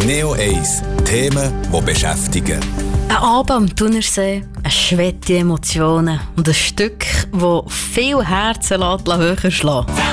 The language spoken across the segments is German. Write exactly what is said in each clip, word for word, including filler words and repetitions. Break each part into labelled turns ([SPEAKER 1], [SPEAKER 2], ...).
[SPEAKER 1] Neo eins. Themen, die beschäftigen.
[SPEAKER 2] Ein Abend am Thunersee, eine Schwette Emotionen und ein Stück, das viel Herzen höher schlagen lässt.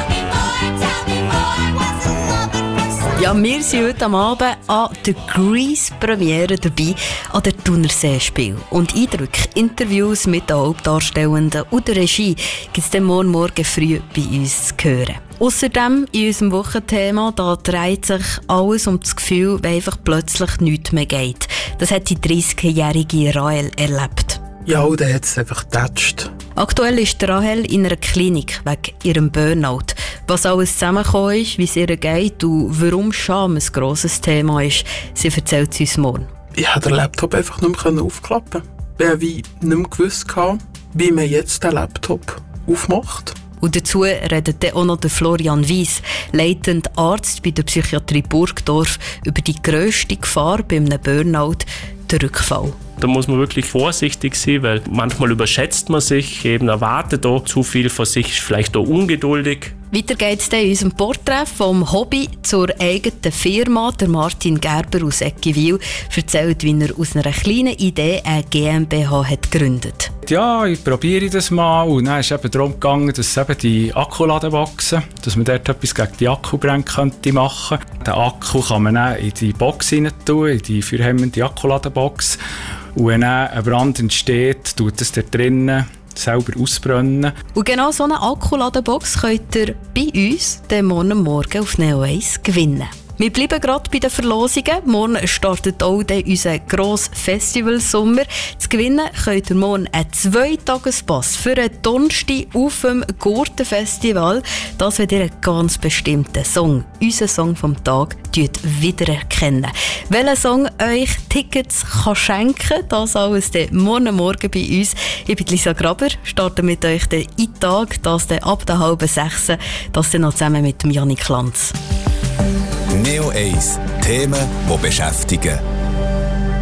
[SPEAKER 2] Ja, wir sind heute am Abend an der Grease-Premiere dabei, an der Thunersee-Spiel. Und Eindrücke, Interviews mit den Hauptdarstellenden und der Regie gibt es dann morgen, morgen früh bei uns zu hören. Außerdem in unserem Wochenthema, da dreht sich alles um das Gefühl, wenn einfach plötzlich nichts mehr geht. Das hat die dreißigjährige Rahel erlebt.
[SPEAKER 3] Ja, und dann hat es einfach getatscht.
[SPEAKER 2] Aktuell ist Rahel in einer Klinik wegen ihrem Burnout. Was alles zusammengekommen ist, wie es ihr geht und warum Scham ein grosses Thema ist, sie erzählt es uns morgen.
[SPEAKER 3] Ich konnte den Laptop einfach nicht mehr aufklappen. Ich habe wie nicht mehr gewusst, wie man jetzt den Laptop aufmacht.
[SPEAKER 2] Und dazu redet dann auch noch der Florian Weiss, leitender Arzt bei der Psychiatrie Burgdorf, über die grösste Gefahr bei einem Burnout, der Rückfall.
[SPEAKER 4] Da muss man wirklich vorsichtig sein, weil manchmal überschätzt man sich, eben erwartet auch zu viel von sich, ist vielleicht auch ungeduldig.
[SPEAKER 2] Weiter geht es in unserem Porträt vom Hobby zur eigenen Firma. Der Martin Gerber aus Eckiwil erzählt, wie er aus einer kleinen Idee eine GmbH hat gegründet.
[SPEAKER 5] Ja, ich probiere das mal. Und dann ist es eben darum gegangen, dass eben die Akkuladenboxen, dass man dort etwas gegen die Akkubrände könnte machen. Den Akku kann man dann in die Box rein tun, in die feuerhemmende Akkuladenbox. Und wenn dann ein Brand entsteht, tut es dort drinnen selber ausbrennen.
[SPEAKER 2] Und genau so eine Akkuladenbox könnt ihr bei uns den morgen Morgen auf Neo eins gewinnen. Wir bleiben gerade bei den Verlosungen. Morgen startet auch unser grosser Festivalsommer. Zu gewinnen könnt ihr morgen einen Zweitagespass für einen Donnerstag auf dem Gurtenfestival. Das wird ihr einen ganz bestimmten Song, unseren Song vom Tag, wiedererkennen. Welcher Song euch Tickets kann schenken kann, das alles dann morgen Morgen bei uns. Ich bin Lisa Graber, starte mit euch den I-Tag, das dann ab der halben sechs, das dann noch zusammen mit dem Janik Lanz.
[SPEAKER 1] Neo eins. Themen, die beschäftigen.